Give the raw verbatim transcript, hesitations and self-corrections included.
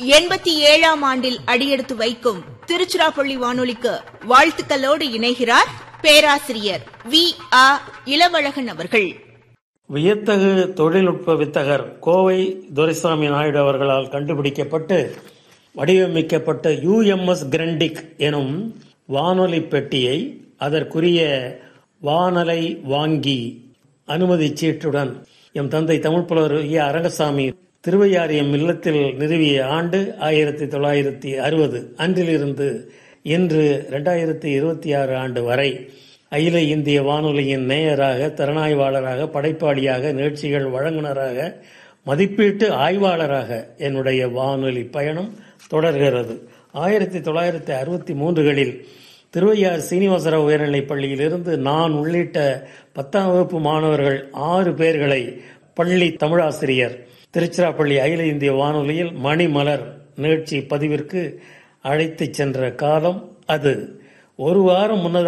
எண்பத்தி ஏழாம் ஆண்டில் அடியெடுத்து வைக்கும் திருச்சிராப்பள்ளி வானொலிக்கு வாழ்த்துக்களோடு இணைகிறார் பேராசிரியர் வி ஆ இளவழகன் அவர்கள். வியத்தகு தொழில்நுட்ப வித்தகர் கோவை துரைசாமி நாயுடு அவர்களால் கண்டுபிடிக்கப்பட்டு வடிவமைக்கப்பட்ட யூ எம் எஸ் கிரண்டிக் எனும் வானொலி பெட்டியை அதற்குரிய வானலை வாங்கி அனுமதி சீட்டுடன் எம் தந்தை தமிழ் புலவர் ஏ அரங்கசாமி திருவையாறியம் இல்லத்தில் நிறுவிய ஆண்டு ஆயிரத்தி தொள்ளாயிரத்தி அறுபது. அன்றிலிருந்து இன்று இரண்டாயிரத்தி இருபத்தி ஆறு ஆண்டு வரை அகில இந்திய வானொலியின் நேயராக, திறனாய்வாளராக, படைப்பாளியாக, நிகழ்ச்சிகள் வழங்குனராக, மதிப்பீட்டு ஆய்வாளராக என்னுடைய வானொலி பயணம் தொடர்கிறது. ஆயிரத்தி தொள்ளாயிரத்தி அறுபத்தி மூன்றுகளில் திருவையார் சீனிவாசராவ் உயர்நிலைப் பள்ளியிலிருந்து நான் உள்ளிட்ட பத்தாம் வகுப்பு மாணவர்கள் ஆறு பேர்களை பள்ளி தமிழாசிரியர் திருச்சிராப்பள்ளி அகில இந்திய வானொலியில் மணிமலர் நிகழ்ச்சி பதிவிற்கு அழைத்துச் சென்ற காலம் அது. ஒரு வாரம் முன்னதாக